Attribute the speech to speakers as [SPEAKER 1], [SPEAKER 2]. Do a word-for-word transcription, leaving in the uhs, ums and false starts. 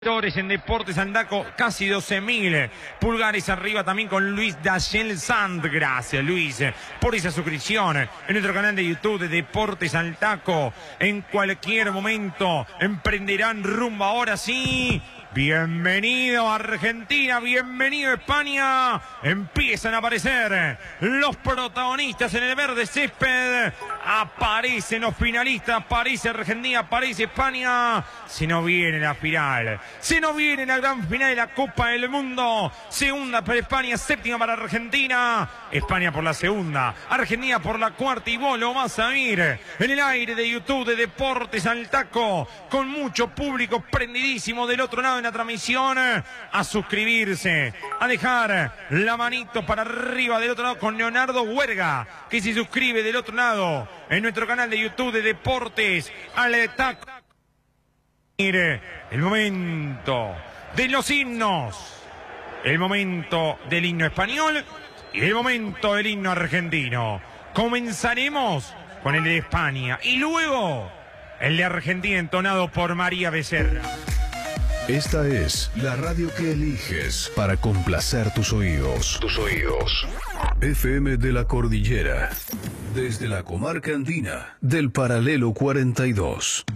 [SPEAKER 1] En Deportes Andaco, casi doce mil pulgares arriba también con Luis Dayel Sand. Gracias, Luis, por esa suscripción en nuestro canal de YouTube de Deportes Andaco. En cualquier momento emprenderán rumbo, ahora sí. Bienvenido Argentina, bienvenido España. Empiezan a aparecer los protagonistas en el verde césped. Aparecen los finalistas, aparece Argentina, aparece España. Se nos viene la final, se nos viene la gran final de la Copa del Mundo. Segunda para España, séptima para Argentina. España por la segunda, Argentina por la cuarta, y vos lo vas a ver en el aire de YouTube de Deportes Andaco, con mucho público prendidísimo del otro lado en la transmisión. A suscribirse, a dejar la manito para arriba del otro lado con Leonardo Huerga, que se suscribe del otro lado en nuestro canal de YouTube de Deportes Andaco. Mire, el momento de los himnos, el momento del himno español y el momento del himno argentino. Comenzaremos con el de España y luego el de Argentina, entonado por María Becerra.
[SPEAKER 2] Esta es la radio que eliges para complacer tus oídos. Tus oídos. F M de la Cordillera. Desde la comarca andina del Paralelo cuarenta y dos.